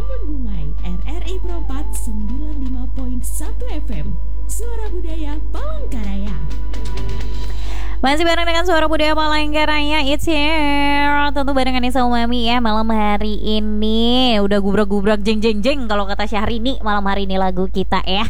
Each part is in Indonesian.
Lamun Bungai RRI Pro 4 95.1 FM. Suara Budaya Palangkaraya. Masih bareng dengan Suara Budaya Palangkaraya, it's here. Tentu barengan Nisa Umami ya. Malam hari ini udah gubrak-gubrak jeng jeng jeng kalau kata Syahrini. Malam hari ini lagu kita ya.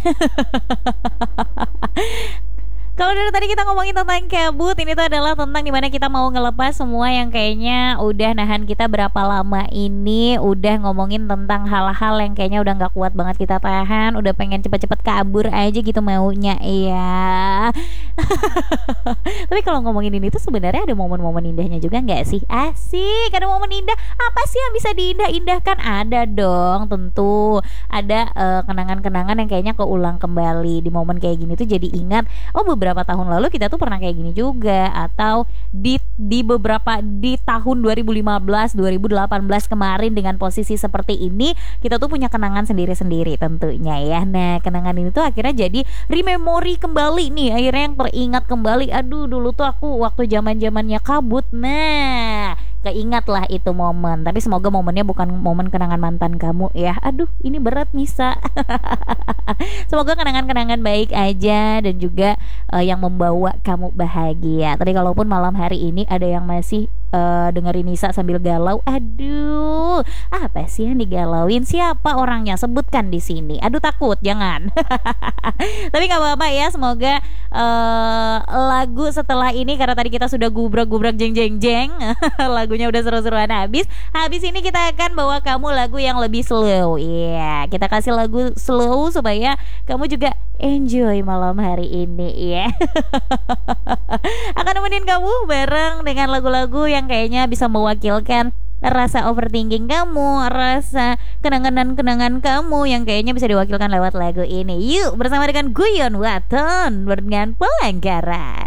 Kalau dari tadi kita ngomongin tentang kabut, ini tuh adalah tentang dimana kita mau ngelepas semua yang kayaknya udah nahan kita berapa lama ini. Udah ngomongin tentang hal-hal yang kayaknya udah gak kuat banget kita tahan. Udah pengen cepet-cepet kabur aja gitu maunya ya. Tapi kalau ngomongin ini tuh sebenarnya ada momen-momen indahnya juga gak sih? Asik, ada momen indah. Apa sih yang bisa diindah-indahkan? Ada dong, tentu. Ada kenangan-kenangan yang kayaknya keulang kembali. Di momen kayak gini tuh jadi ingat, oh beberapa tahun lalu kita tuh pernah kayak gini juga. Atau di tahun 2015, 2018 kemarin dengan posisi seperti ini, kita tuh punya kenangan sendiri-sendiri tentunya ya. Nah, kenangan ini tuh akhirnya jadi rememori kembali nih. Akhirnya yang teringat kembali, aduh dulu tuh aku waktu zaman-zamannya kabut. Nah, keingat lah itu momen. Tapi semoga momennya bukan momen kenangan mantan kamu ya. Aduh, ini berat Nisa. Semoga kenangan-kenangan baik aja dan juga yang membawa kamu bahagia. Tapi kalaupun malam hari ini ada yang masih dengerin Nisa sambil galau, aduh, apa sih yang digalauin? Siapa orangnya? Sebutkan di sini. Aduh, takut, jangan. Tapi nggak apa-apa ya. Semoga lagu setelah ini, karena tadi kita sudah gubrak-gubrak jeng jeng jeng, lagunya udah seru-seruan habis. Habis ini kita akan bawa kamu lagu yang lebih slow. Iya, kita kasih lagu slow supaya kamu juga enjoy malam hari ini ya. Akan nemenin kamu bareng dengan lagu-lagu yang kayaknya bisa mewakilkan rasa overthinking kamu, rasa kenangan-kenangan kamu yang kayaknya bisa diwakilkan lewat lagu ini. Yuk bersama dengan Guyon Waton dengan Palangkaraya.